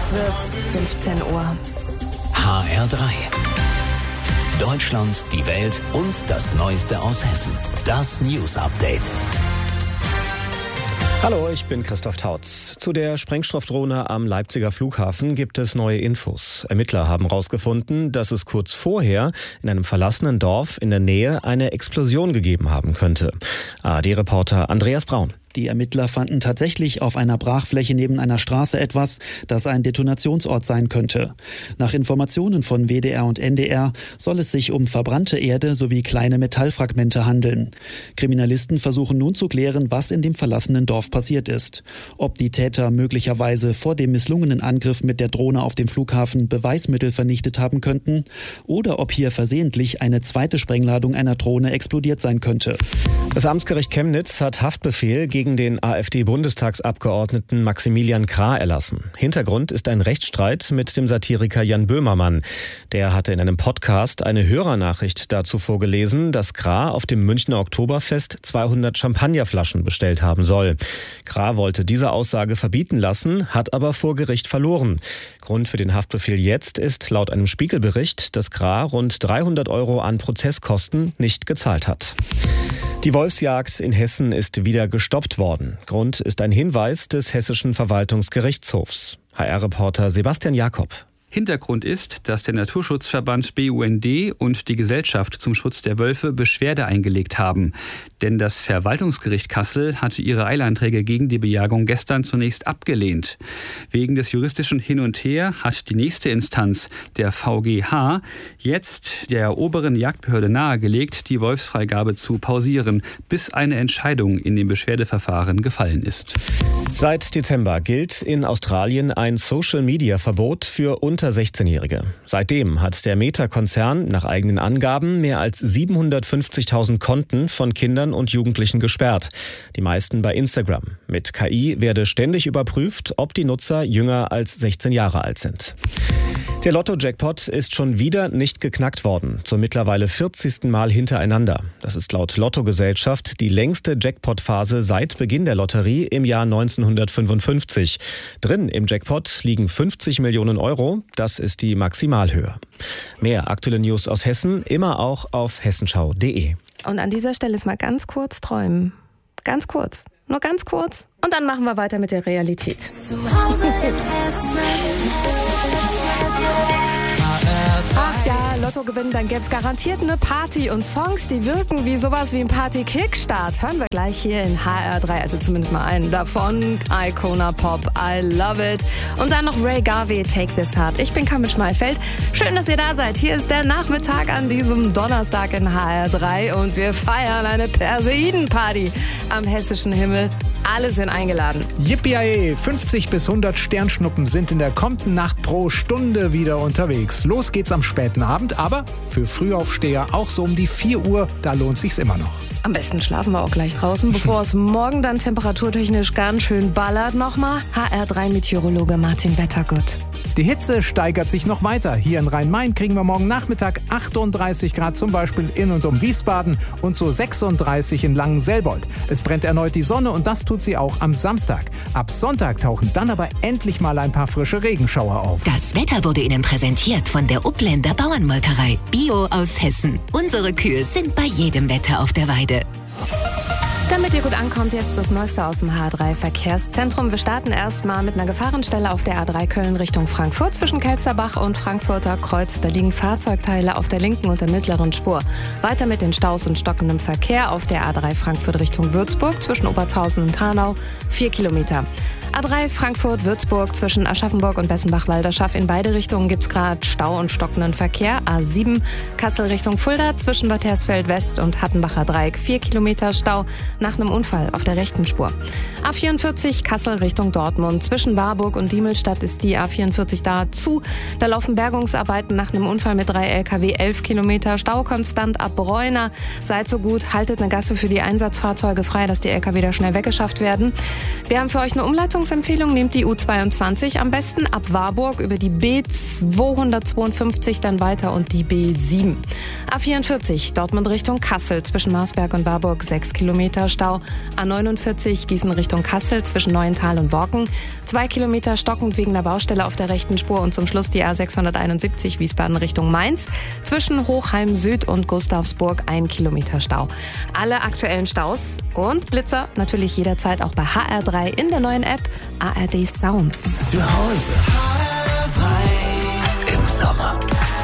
Jetzt wird's 15 Uhr. HR3. Deutschland, die Welt und das Neueste aus Hessen. Das News Update. Hallo, ich bin Christoph Tautz. Zu der Sprengstoffdrohne am Leipziger Flughafen gibt es neue Infos. Ermittler haben herausgefunden, dass es kurz vorher in einem verlassenen Dorf in der Nähe eine Explosion gegeben haben könnte. ARD-Reporter Andreas Braun. Die Ermittler fanden tatsächlich auf einer Brachfläche neben einer Straße etwas, das ein Detonationsort sein könnte. Nach Informationen von WDR und NDR soll es sich um verbrannte Erde sowie kleine Metallfragmente handeln. Kriminalisten versuchen nun zu klären, was in dem verlassenen Dorf passiert ist. Ob die Täter möglicherweise vor dem misslungenen Angriff mit der Drohne auf dem Flughafen Beweismittel vernichtet haben könnten oder ob hier versehentlich eine zweite Sprengladung einer Drohne explodiert sein könnte. Das Amtsgericht Chemnitz hat Haftbefehl gegen den AfD-Bundestagsabgeordneten Maximilian Krah erlassen. Hintergrund ist ein Rechtsstreit mit dem Satiriker Jan Böhmermann. Der hatte in einem Podcast eine Hörernachricht dazu vorgelesen, dass Krah auf dem Münchner Oktoberfest 200 Champagnerflaschen bestellt haben soll. Krah wollte diese Aussage verbieten lassen, hat aber vor Gericht verloren. Grund für den Haftbefehl jetzt ist laut einem Spiegelbericht, dass Krah rund 300 € an Prozesskosten nicht gezahlt hat. Die Wolfsjagd in Hessen ist wieder gestoppt worden. Grund ist ein Hinweis des Hessischen Verwaltungsgerichtshofs. HR-Reporter Sebastian Jakob. Hintergrund ist, dass der Naturschutzverband BUND und die Gesellschaft zum Schutz der Wölfe Beschwerde eingelegt haben. Denn das Verwaltungsgericht Kassel hatte ihre Eilanträge gegen die Bejagung gestern zunächst abgelehnt. Wegen des juristischen Hin und Her hat die nächste Instanz, der VGH, jetzt der oberen Jagdbehörde nahegelegt, die Wolfsfreigabe zu pausieren, bis eine Entscheidung in dem Beschwerdeverfahren gefallen ist. Seit Dezember gilt in Australien ein Social-Media-Verbot für unter 16-Jährige. Seitdem hat der Meta-Konzern nach eigenen Angaben mehr als 750.000 Konten von Kindern und Jugendlichen gesperrt. Die meisten bei Instagram. Mit KI werde ständig überprüft, ob die Nutzer jünger als 16 Jahre alt sind. Der Lotto-Jackpot ist schon wieder nicht geknackt worden, zum mittlerweile 40. Mal hintereinander. Das ist laut Lottogesellschaft die längste Jackpot-Phase seit Beginn der Lotterie im Jahr 1955. Drin im Jackpot liegen 50 Millionen €. Das ist die Maximalhöhe. Mehr aktuelle News aus Hessen immer auch auf hessenschau.de. Und an dieser Stelle ist mal ganz kurz träumen. Ganz kurz. Nur ganz kurz. Und dann machen wir weiter mit der Realität. Zu Hause in Hessen. Ach ja, Lotto gewinnen, dann gäbe es garantiert eine Party und Songs, die wirken wie sowas wie ein Party-Kickstart. Hören wir gleich hier in HR3, also zumindest mal einen davon. Icona Pop, I love it. Und dann noch Ray Garvey, Take This Heart. Ich bin Kamil Schmalfeld. Schön, dass ihr da seid. Hier ist der Nachmittag an diesem Donnerstag in HR3 und wir feiern eine Perseidenparty am hessischen Himmel. Alle sind eingeladen. Yippie! 50 bis 100 Sternschnuppen sind in der kommenden Nacht pro Stunde wieder unterwegs. Los geht's am späten Abend, aber für Frühaufsteher auch so um die 4 Uhr, da lohnt sich's immer noch. Am besten schlafen wir auch gleich draußen, bevor es morgen dann temperaturtechnisch ganz schön ballert. Nochmal HR3-Meteorologe Martin Wettergut. Die Hitze steigert sich noch weiter. Hier in Rhein-Main kriegen wir morgen Nachmittag 38 Grad, zum Beispiel in und um Wiesbaden und so 36 in Langenselbold. Es brennt erneut die Sonne und das tut sie auch am Samstag. Ab Sonntag tauchen dann aber endlich mal ein paar frische Regenschauer auf. Das Wetter wurde Ihnen präsentiert von der Upländer Bauernmolkerei. Bio aus Hessen. Unsere Kühe sind bei jedem Wetter auf der Weide. Damit ihr gut ankommt, jetzt das Neueste aus dem H3-Verkehrszentrum. Wir starten erstmal mit einer Gefahrenstelle auf der A3 Köln Richtung Frankfurt zwischen Kelsterbach und Frankfurter Kreuz. Da liegen Fahrzeugteile auf der linken und der mittleren Spur. Weiter mit den Staus und stockendem Verkehr auf der A3 Frankfurt Richtung Würzburg zwischen Obertshausen und Hanau 4 Kilometer. A3 Frankfurt-Würzburg zwischen Aschaffenburg und Bessenbach-Walderschaff. In beide Richtungen gibt es gerade Stau und stockenden Verkehr. A7 Kassel Richtung Fulda zwischen Bad Hersfeld West und Hattenbacher Dreieck 4 Kilometer Stau nach einem Unfall auf der rechten Spur. A44 Kassel Richtung Dortmund. Zwischen Warburg und Diemelstadt ist die A44 da zu. Da laufen Bergungsarbeiten nach einem Unfall mit 3 LKW 11 Kilometer Stau konstant ab Bräuner. Seid so gut, haltet eine Gasse für die Einsatzfahrzeuge frei, dass die LKW da schnell weggeschafft werden. Wir haben für euch eine Umleitung Ausrichtungsempfehlung: nehmt die U22 am besten ab Warburg über die B252 dann weiter und die B7. A44 Dortmund Richtung Kassel zwischen Marsberg und Warburg 6 Kilometer Stau. A49 Gießen Richtung Kassel zwischen Neuental und Borken 2 Kilometer stockend wegen der Baustelle auf der rechten Spur und zum Schluss die A671 Wiesbaden Richtung Mainz zwischen Hochheim Süd und Gustavsburg 1 Kilometer Stau. Alle aktuellen Staus und Blitzer natürlich jederzeit auch bei HR3 in der neuen App ARD Sounds. Zu Hause. HR3 im Sommer.